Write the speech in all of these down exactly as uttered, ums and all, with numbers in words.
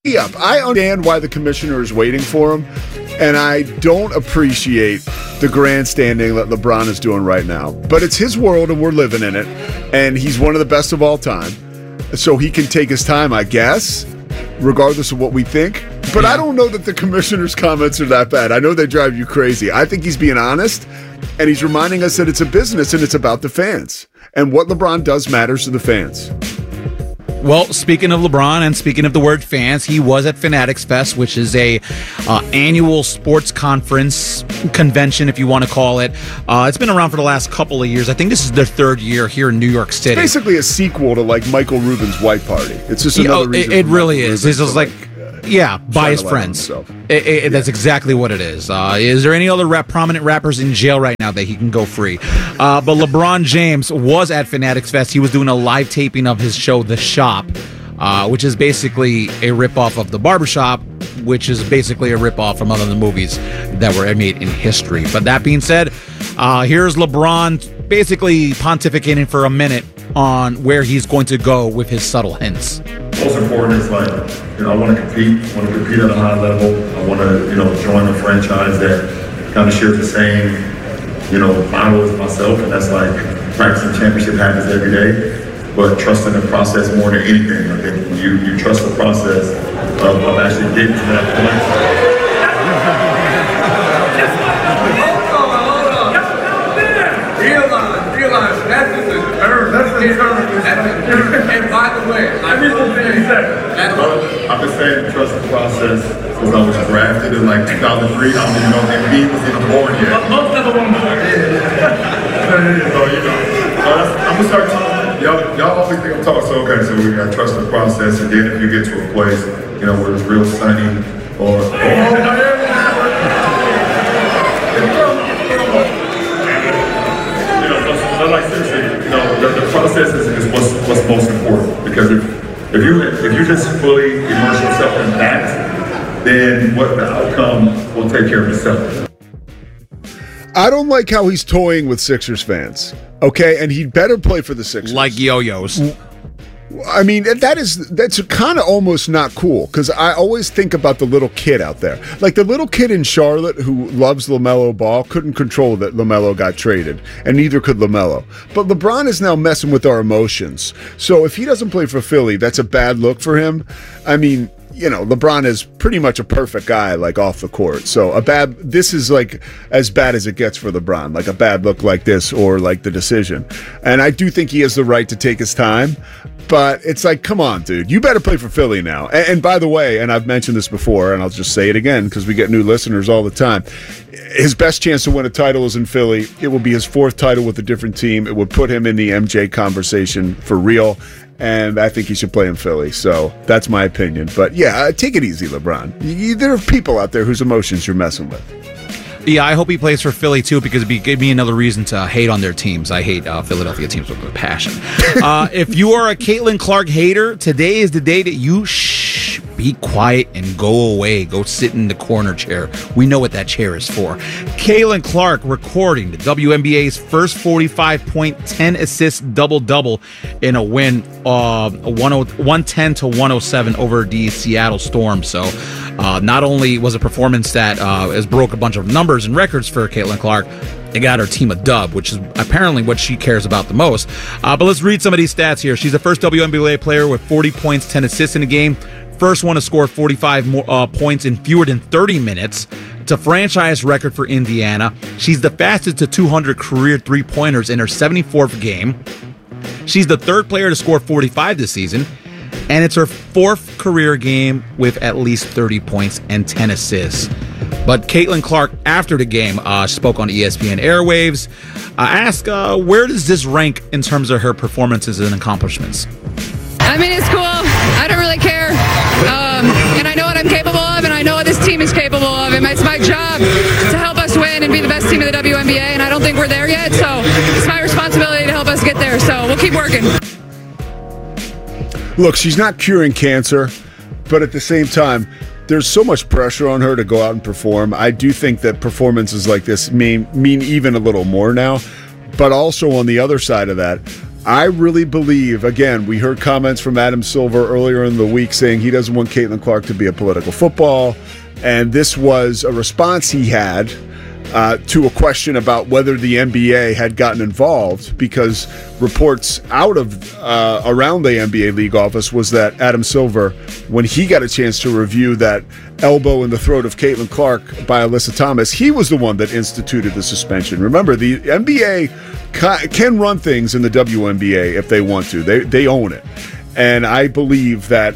Yeah, I understand why the commissioner is waiting for him, and I don't appreciate the grandstanding that LeBron is doing right now. But it's his world, and we're living in it, and he's one of the best of all time. So he can take his time, I guess, regardless of what we think. But yeah. I don't know that the commissioner's comments are that bad. I know they drive you crazy. I think he's being honest, and he's reminding us that it's a business, and it's about the fans. And what LeBron does matters to the fans. Well, speaking of LeBron and speaking of the word fans, he was at Fanatics Fest, which is a uh, annual sports conference convention, if you want to call it. Uh, it's been around for the last couple of years. I think this is their third year here in New York City. It's basically a sequel to like Michael Rubin's White Party. It's just another oh, reason. It, it really is. It's just like, like yeah, by his friends. It, it, yeah. That's exactly what it is. Uh, is there any other rap, prominent rappers in jail right now that he can go free? Uh, but LeBron James was at Fanatics Fest. He was doing a live taping of his show, The Shop, uh, which is basically a ripoff of The Barbershop, which is basically a ripoff from other movies that were made in history. But that being said, uh, here's LeBron basically pontificating for a minute on where he's going to go with his subtle hints. Most important is like, you know, I want to compete. I want to compete at a high level. I want to, you know, join a franchise that kind of shares the same, you know, motto as myself, and that's like practicing championship habits every day, but trusting the process more than anything. I think you you trust the process of, of actually getting to that point. Realize, realize, that's just a term. That's a term. And by the way, I just want to say, I've been saying trust the process since I was drafted in like two thousand three. I don't even know if M B was even born yet. Most of them were born. So, you know, so that's, I'm going to start talking. Y'all, y'all always think I'm talking, so okay, so we got to trust the process, and then if you get to a place, you know, where it's real sunny, or, or But like seriously, you know, the, the process is, is what's what's most important, because if if you if you just fully immerse yourself in that, then what the outcome will take care of itself. I don't like how he's toying with Sixers fans. Okay, and he'd better play for the Sixers. Like yo-yos. I mean, that is that's kind of almost not cool, because I always think about the little kid out there. Like the little kid in Charlotte who loves LaMelo Ball couldn't control that LaMelo got traded, and neither could LaMelo. But LeBron is now messing with our emotions. So if he doesn't play for Philly, that's a bad look for him. I mean, you know, LeBron is pretty much a perfect guy, like off the court. So a bad, this is like as bad as it gets for LeBron, like a bad look like this, or like the decision. And I do think he has the right to take his time, but it's like, come on, dude, you better play for Philly now. And, and by the way, and I've mentioned this before, and I'll just say it again because we get new listeners all the time. His best chance to win a title is in Philly. It will be his fourth title with a different team. It would put him in the M J conversation for real. And I think he should play in Philly. So that's my opinion. But yeah, take it easy, LeBron. You, there are people out there whose emotions you're messing with. Yeah, I hope he plays for Philly, too, because it'd give me another reason to hate on their teams. I hate uh, Philadelphia teams with a passion. uh, if you are a Caitlin Clark hater, today is the day that you shh, be quiet and go away. Go sit in the corner chair. We know what that chair is for. Caitlin Clark recording the W N B A's first forty-five point, ten assist double-double in a win of one ten to one oh seven over the Seattle Storm. So uh, not only was a performance that uh, has broke a bunch of numbers and records for Caitlin Clark, it got her team a dub, which is apparently what she cares about the most. Uh, but let's read some of these stats here. She's the first W N B A player with forty points, ten assists in a game. First one to score forty-five more, uh, points in fewer than thirty minutes. It's a franchise record for Indiana. She's the fastest to two hundred career three-pointers in her seventy-fourth game. She's the third player to score forty-five this season. And it's her fourth career game with at least thirty points and ten assists. But Caitlin Clark, after the game, uh, spoke on E S P N Airwaves. Uh, asked, uh, where does this rank in terms of her performances and accomplishments? I mean, it's cool. I don't really care. Um, and I know what I'm capable of, and I know what this team is capable of. And it's my job to help us win and be the best team in the W N B A, and I don't think we're there yet. So it's my responsibility to help us get there. So we'll keep working. Look, she's not curing cancer, but at the same time, there's so much pressure on her to go out and perform. I do think that performances like this mean mean even a little more now. But also on the other side of that, I really believe, again, we heard comments from Adam Silver earlier in the week saying he doesn't want Caitlin Clark to be a political football, and this was a response he had uh, to a question about whether the N B A had gotten involved, because reports out of uh, around the N B A league office was that Adam Silver, when he got a chance to review that elbow in the throat of Caitlin Clark by Alyssa Thomas, he was the one that instituted the suspension. Remember, the N B A can run things in the W N B A if they want to. They they own it. And I believe that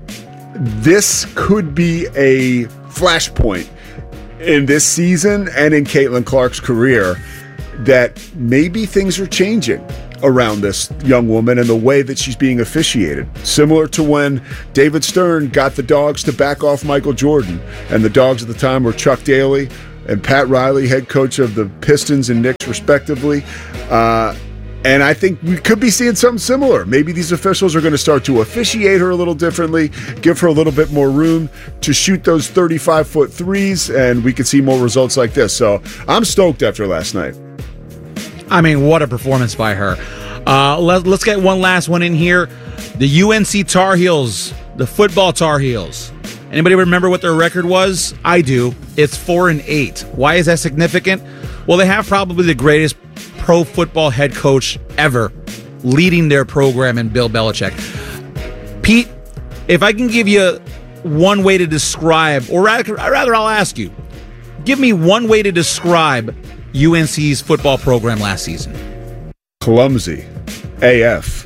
this could be a flashpoint in this season and in Caitlin Clark's career, that maybe things are changing around this young woman and the way that she's being officiated. Similar to when David Stern got the Dogs to back off Michael Jordan, and the Dogs at the time were Chuck Daly and Pat Riley, head coach of the Pistons and Knicks respectively. Uh, and I think we could be seeing something similar. Maybe these officials are going to start to officiate her a little differently, give her a little bit more room to shoot those thirty-five foot threes, and we could see more results like this. So I'm stoked after last night. I mean, what a performance by her. Uh, let, let's get one last one in here. The U N C Tar Heels, the football Tar Heels. Anybody remember what their record was? I do. It's four and eight. Why is that significant? Well, they have probably the greatest pro football head coach ever leading their program in Bill Belichick. Pete, if I can give you one way to describe, or rather, rather I'll ask you, give me one way to describe U N C's football program last season. Clumsy. A F.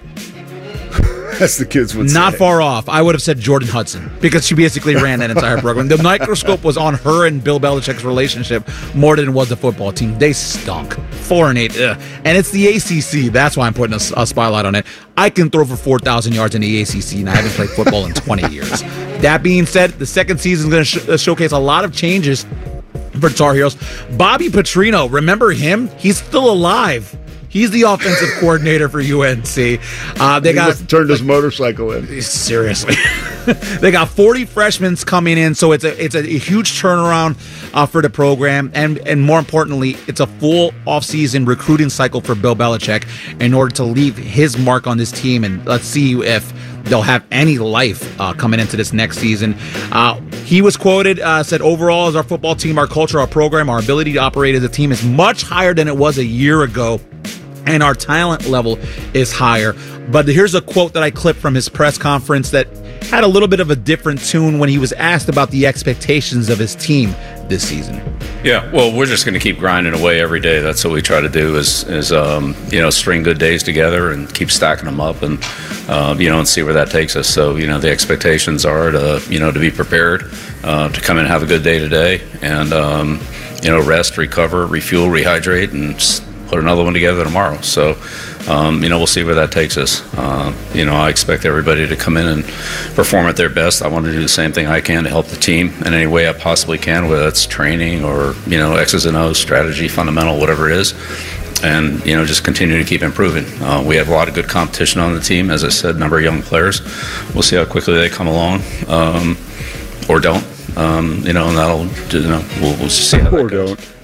As the kids would say. Not far off. I would have said Jordan Hudson, because she basically ran that entire program. The microscope was on her and Bill Belichick's relationship more than it was the football team. They stunk. Four and eight. Ugh. And it's the A C C. That's why I'm putting a, a spotlight on it. I can throw for four thousand yards in the A C C, and I haven't played football in twenty years. That being said, the second season is going to sh- showcase a lot of changes for Tar Heels. Bobby Petrino, remember him? He's still alive. He's the offensive coordinator for U N C. Uh, they he got turned his motorcycle in. Seriously, they got forty freshmen coming in, so it's a it's a, a huge turnaround uh, for the program, and and more importantly, it's a full offseason recruiting cycle for Bill Belichick in order to leave his mark on this team. And let's see if they'll have any life uh, coming into this next season. Uh, he was quoted, uh, said, overall, as our football team, our culture, our program, our ability to operate as a team is much higher than it was a year ago, and our talent level is higher. But here's a quote that I clipped from his press conference that had a little bit of a different tune when he was asked about the expectations of his team this season. Yeah, well, we're just going to keep grinding away every day. That's what we try to do is, is um, you know, string good days together and keep stacking them up and, uh, you know, and see where that takes us. So, you know, the expectations are to, you know, to be prepared, uh, to come in and have a good day today and, um, you know, rest, recover, refuel, rehydrate, and put another one together tomorrow. So, um, you know, we'll see where that takes us. Uh, you know, I expect everybody to come in and perform at their best. I want to do the same thing I can to help the team in any way I possibly can, whether that's training or, you know, X's and O's, strategy, fundamental, whatever it is. And, you know, just continue to keep improving. Uh, we have a lot of good competition on the team. As I said, a number of young players. We'll see how quickly they come along um, or don't. Um, you know, and that'll, you know, we'll, we'll see how that or goes. Don't.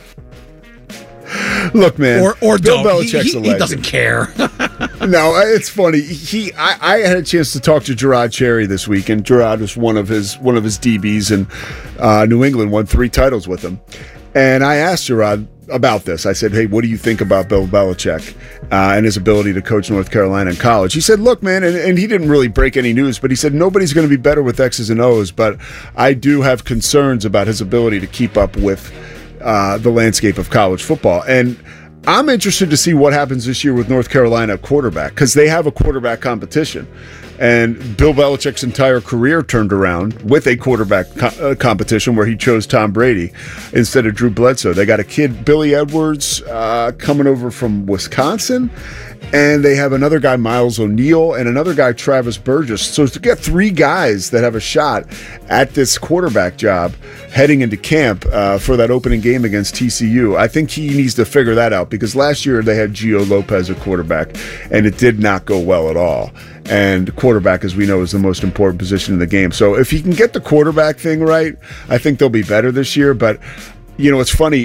Look, man, or or Bill don't. Belichick's He, a he, legend. he doesn't care. No, it's funny. He, I, I had a chance to talk to Gerard Cherry this week, and Gerard was one of his one of his D Bs, and uh, New England won three titles with him. And I asked Gerard about this. I said, "Hey, what do you think about Bill Belichick uh, and his ability to coach North Carolina in college?" He said, "Look, man," and, and he didn't really break any news, but he said nobody's going to be better with X's and O's, but I do have concerns about his ability to keep up with uh, the landscape of college football. And I'm interested to see what happens this year with North Carolina quarterback, because they have a quarterback competition. And Bill Belichick's entire career turned around with a quarterback co- uh, competition where he chose Tom Brady instead of Drew Bledsoe. They got a kid, Billy Edwards, uh, coming over from Wisconsin. And they have another guy, Miles O'Neill, and another guy, Travis Burgess. So to get three guys that have a shot at this quarterback job heading into camp uh, for that opening game against T C U, I think he needs to figure that out, because last year they had Gio Lopez at quarterback, and it did not go well at all. And quarterback, as we know, is the most important position in the game. So if he can get the quarterback thing right, I think they'll be better this year. But, you know, it's funny.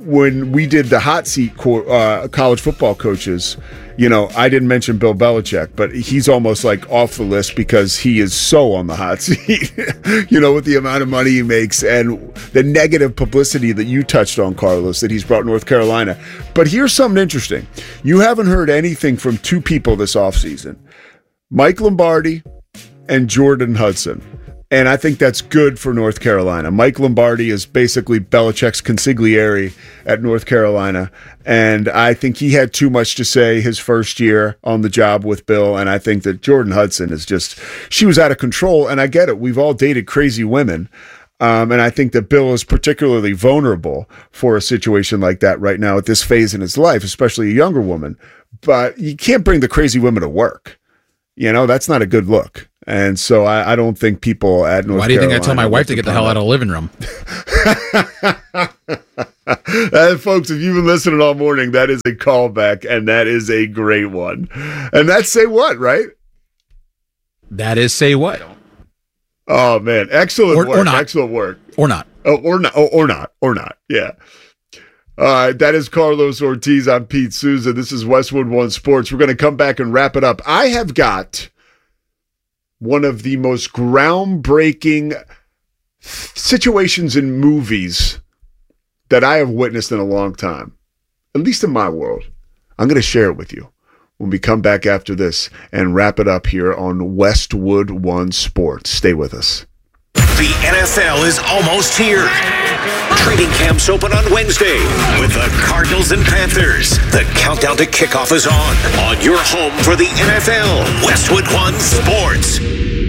when we did the hot seat co- uh, college football coaches, you know, I didn't mention Bill Belichick, but he's almost like off the list because he is so on the hot seat, you know, with the amount of money he makes and the negative publicity that you touched on, Carlos, that he's brought North Carolina. But here's something interesting. You haven't heard anything from two people this offseason, Mike Lombardi and Jordan Hudson. And I think that's good for North Carolina. Mike Lombardi is basically Belichick's consigliere at North Carolina. And I think he had too much to say his first year on the job with Bill. And I think that Jordan Hudson is just, she was out of control. And I get it. We've all dated crazy women. Um, and I think that Bill is particularly vulnerable for a situation like that right now at this phase in his life, especially a younger woman. But you can't bring the crazy women to work. You know, that's not a good look. And so I, I don't think people at North Carolina... Why do you think I told my wife to get the hell out of the living room? uh, folks, if you've been listening all morning, that is a callback, and that is a great one. And that's Say What, right? That is Say What. Oh, man. Excellent or, work. Or not. Excellent work. Or not. Oh, or not. Oh, or not. Or not. Yeah. All right, that is Carlos Ortiz. I'm Pete Souza. This is Westwood One Sports. We're going to come back and wrap it up. I have got one of the most groundbreaking situations in movies that I have witnessed in a long time, at least in my world. I'm going to share it with you when we come back after this and wrap it up here on Westwood One Sports. Stay with us. The N F L is almost here. Training camps open on Wednesday with the Cardinals and Panthers. The countdown to kickoff is on. On your home for the N F L, Westwood One Sports.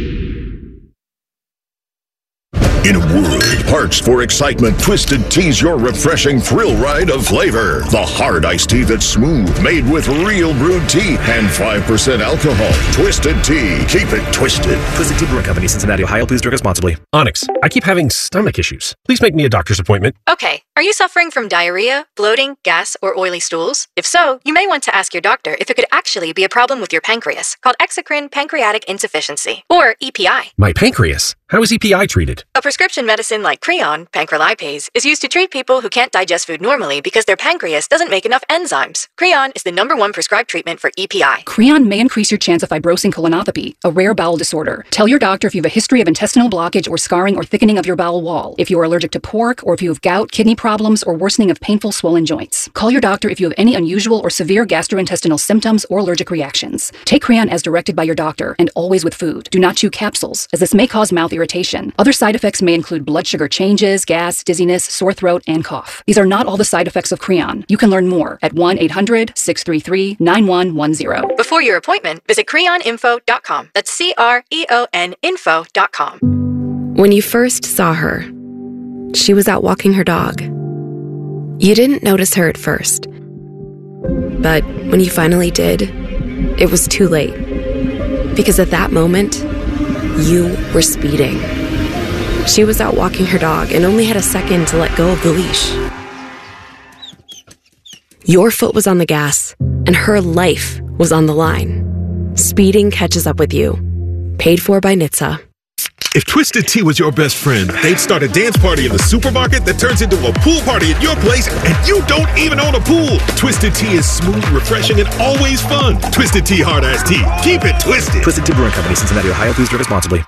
In a world parched for excitement, Twisted Tea's your refreshing thrill ride of flavor. The hard iced tea that's smooth, made with real brewed tea and five percent alcohol. Twisted Tea. Keep it twisted. Twisted Tea Brewing Company, Cincinnati, Ohio. Please drink responsibly. Onyx, I keep having stomach issues. Please make me a doctor's appointment. Okay. Are you suffering from diarrhea, bloating, gas, or oily stools? If so, you may want to ask your doctor if it could actually be a problem with your pancreas, called exocrine pancreatic insufficiency, or E P I. My pancreas? How is E P I treated? A prescription medicine like Creon, pancrelipase, is used to treat people who can't digest food normally because their pancreas doesn't make enough enzymes. Creon is the number one prescribed treatment for E P I. Creon may increase your chance of fibrosing colonopathy, a rare bowel disorder. Tell your doctor if you have a history of intestinal blockage or scarring or thickening of your bowel wall, if you are allergic to pork, or if you have gout, kidney problems, or worsening of painful swollen joints. Call your doctor if you have any unusual or severe gastrointestinal symptoms or allergic reactions. Take Creon as directed by your doctor, and always with food. Do not chew capsules, as this may cause mouth irritation. Other side effects may include blood sugar changes, gas, dizziness, sore throat, and cough. These are not all the side effects of Creon. You can learn more at one eight hundred, six three three, nine one one zero. Before your appointment, visit creon info dot com. That's C R E O N info dot com. When you first saw her, she was out walking her dog. You didn't notice her at first. But when you finally did, it was too late. Because at that moment, you were speeding. She was out walking her dog and only had a second to let go of the leash. Your foot was on the gas, and her life was on the line. Speeding catches up with you. Paid for by N H T S A. If Twisted Tea was your best friend, they'd start a dance party in the supermarket that turns into a pool party at your place, and you don't even own a pool. Twisted Tea is smooth, refreshing, and always fun. Twisted Tea Hard Iced Tea. Keep it twisted. Twisted Tea Brewing Company, Cincinnati, Ohio. Please drink responsibly.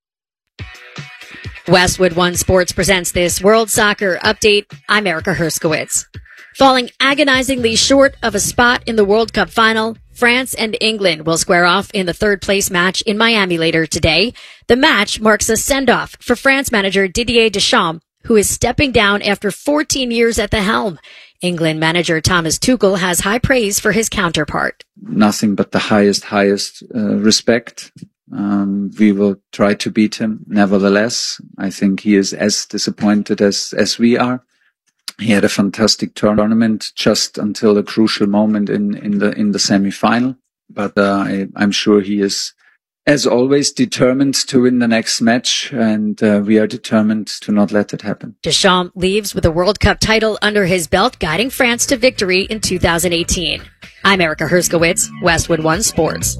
Westwood One Sports presents this World Soccer Update. I'm Erica Herskowitz. Falling agonizingly short of a spot in the World Cup final, France and England will square off in the third-place match in Miami later today. The match marks a send-off for France manager Didier Deschamps, who is stepping down after fourteen years at the helm. England manager Thomas Tuchel has high praise for his counterpart. Nothing but the highest, highest uh, respect. Um, we will try to beat him. Nevertheless, I think he is as disappointed as, as we are. He had a fantastic tournament just until a crucial moment in, in the, in the semi-final. But, uh, I, I'm sure he is, as always, determined to win the next match. And, uh, we are determined to not let it happen. Deschamps leaves with a World Cup title under his belt, guiding France to victory in two thousand eighteen. I'm Erica Herskowitz, Westwood One Sports.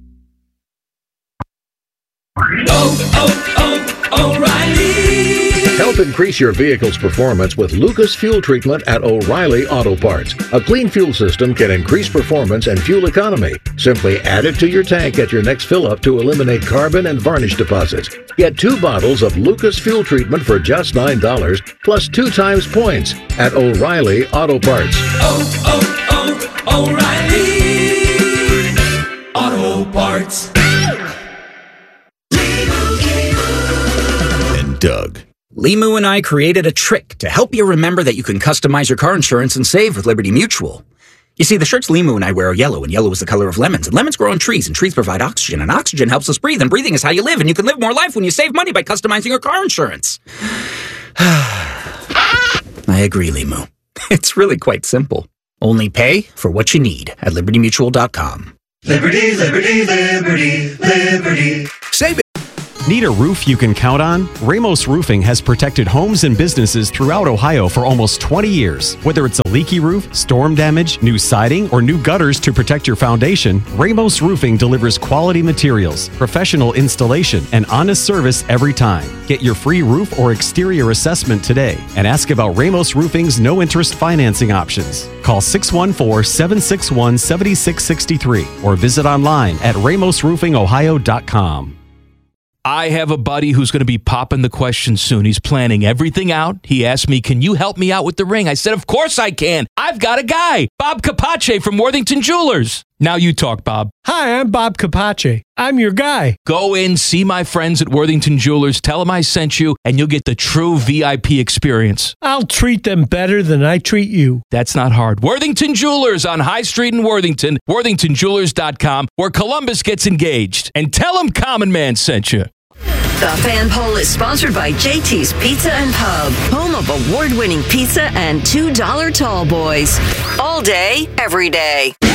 Oh, oh, oh, O'Reilly. Help increase your vehicle's performance with Lucas Fuel Treatment at O'Reilly Auto Parts. A clean fuel system can increase performance and fuel economy. Simply add it to your tank at your next fill-up to eliminate carbon and varnish deposits. Get two bottles of Lucas Fuel Treatment for just nine dollars, plus two times points at O'Reilly Auto Parts. Oh, oh, oh, O'Reilly Auto Parts. And Doug. Limu and I created a trick to help you remember that you can customize your car insurance and save with Liberty Mutual. You see, the shirts Limu and I wear are yellow, and yellow is the color of lemons, and lemons grow on trees, and trees provide oxygen, and oxygen helps us breathe, and breathing is how you live, and you can live more life when you save money by customizing your car insurance. I agree, Limu. It's really quite simple. Only pay for what you need at liberty mutual dot com. Liberty, liberty, liberty, liberty. Save it. Need a roof you can count on? Ramos Roofing has protected homes and businesses throughout Ohio for almost twenty years. Whether it's a leaky roof, storm damage, new siding, or new gutters to protect your foundation, Ramos Roofing delivers quality materials, professional installation, and honest service every time. Get your free roof or exterior assessment today and ask about Ramos Roofing's no-interest financing options. Call six one four, seven six one, seven six six three or visit online at ramos roofing ohio dot com. I have a buddy who's going to be popping the question soon. He's planning everything out. He asked me, can you help me out with the ring? I said, of course I can. I've got a guy, Bob Capace from Worthington Jewelers. Now you talk, Bob. Hi, I'm Bob Capace. I'm your guy. Go in, see my friends at Worthington Jewelers, tell them I sent you, and you'll get the true V I P experience. I'll treat them better than I treat you. That's not hard. Worthington Jewelers on High Street in Worthington, worthington jewelers dot com, where Columbus gets engaged. And tell them Common Man sent you. The Fan Poll is sponsored by J T's Pizza and Pub, home of award-winning pizza and two dollar tall boys. All day, every day.